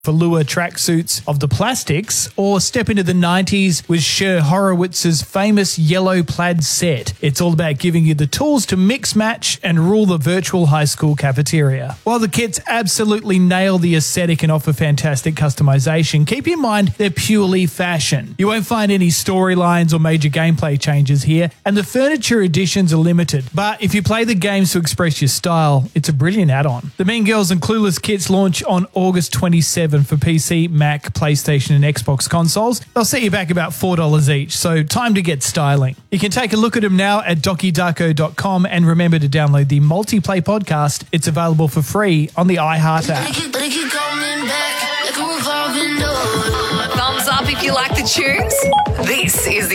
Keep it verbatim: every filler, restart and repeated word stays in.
velour tracksuits of the plastics, or step into the nineties with Sher Horowitz's famous yellow plaid set. It's all about giving you the tools to mix, match, and rule the virtual high school cafeteria. While the kits absolutely nail the aesthetic and offer fantastic customization, keep in mind they're purely fashion. You won't find any storylines or major gameplay changes here, and the furniture editions are limited. But if you play the games to express your style, it's a brilliant add-on. The Mean Girls and Clueless kits launch on August twenty-seventh for P C, Mac, PlayStation and Xbox consoles. They'll set you back about four dollars each, so time to get styling. You can take a look at them now at doki darko dot com, and remember to download the Multiplay podcast. It's available for free on the iHeart app. Thumbs up if you like the tunes. This is